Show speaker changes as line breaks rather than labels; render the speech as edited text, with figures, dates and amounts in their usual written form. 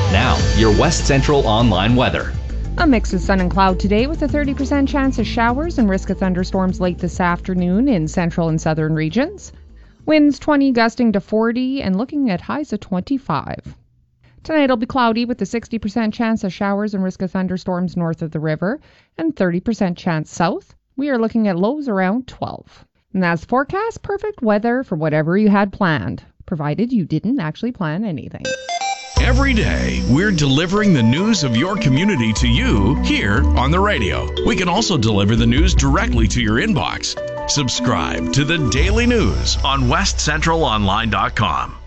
Now, your West Central Online weather.
A mix of sun and cloud today with a 30% chance of showers and risk of thunderstorms late this afternoon in central and southern regions. Winds 20 gusting to 40 and looking at highs of 25. Tonight it'll be cloudy with a 60% chance of showers and risk of thunderstorms north of the river and 30% chance south. We are looking at lows around 12. And that's the forecast. Perfect weather for whatever you had planned, provided you didn't actually plan anything.
Every day, we're delivering the news of your community to you here on the radio. We can also deliver the news directly to your inbox. Subscribe to the Daily News on westcentralonline.com.